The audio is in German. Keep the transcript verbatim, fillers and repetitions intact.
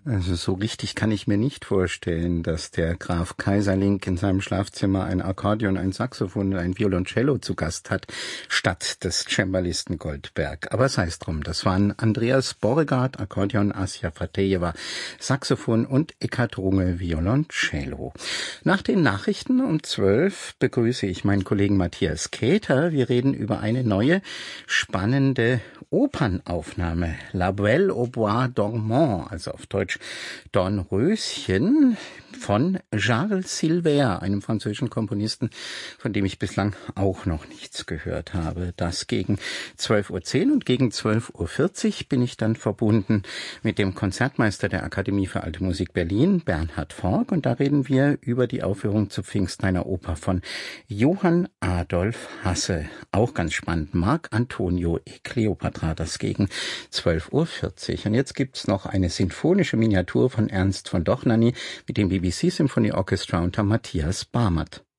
Also so richtig kann ich mir nicht vorstellen, dass der Graf Kaiserling in seinem Schlafzimmer ein Akkordeon, ein Saxophon und ein Violoncello zu Gast hat, statt des Cembalisten Goldberg. Aber sei es drum, das waren Andreas Borregaard, Akkordeon, Asja Fatejeva, Saxophon und Eckhard Runge, Violoncello. Nach den Nachrichten um zwölf begrüße ich meinen Kollegen Matthias Keter. Wir reden über eine neue, spannende Opernaufnahme. La Belle au Bois Dormant, also auf Deutsch Dornröschen, von Charles Silver, einem französischen Komponisten, von dem ich bislang auch noch nichts gehört habe. Das gegen zwölf Uhr zehn und gegen zwölf Uhr vierzig bin ich dann verbunden mit dem Konzertmeister der Akademie für Alte Musik Berlin, Bernhard Fork, und da reden wir über die Aufführung zu Pfingsten einer Oper von Johann Adolf Hasse. Auch ganz spannend, Marc Antonio e Cleopatra, das gegen zwölf Uhr vierzig. Und jetzt gibt's noch eine sinfonische Miniatur von Ernst von Dohnanyi mit dem B B C Symphony Orchestra unter Matthias Barmert.